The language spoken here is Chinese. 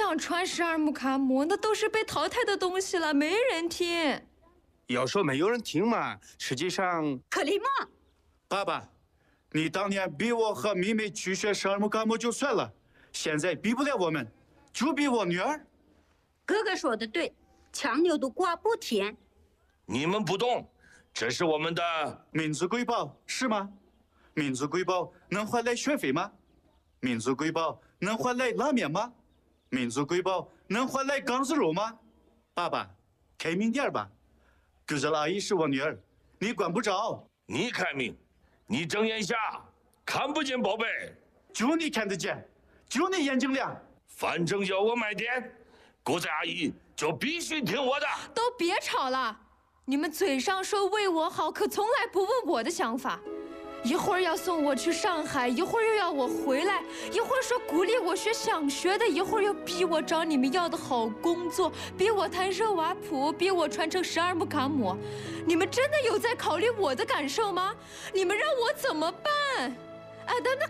想穿十二木卡姆，那都是被淘汰的东西了，没人听。 要说没有人听嘛，实际上， 克里莫， 爸爸，你当年逼我和妹妹去学十二木卡姆就算了，现在逼不了我们，就逼我女儿。 哥哥说的对，强扭的瓜不甜。 你们不懂，这是我们的民族瑰宝是吗？民族瑰宝能换来学费吗？民族瑰宝能换来拉面吗？民族瑰宝能换来缸子肉吗？爸爸，开明点吧。狗子阿姨是我女儿，你管不着。 你开明，你睁眼瞎，看不见宝贝。 就你看得见，就你眼睛亮。 反正要我卖点，郭子阿姨就必须听我的。 都别吵了，你们嘴上说为我好，可从来不问我的想法。一会儿要送我去上海，一会儿又要我回来，一会儿说鼓励我学想学的，一会儿又逼我找你们要的好工作，逼我弹热瓦普，逼我传承十二木卡姆。你们真的有在考虑我的感受吗？你们让我怎么办？那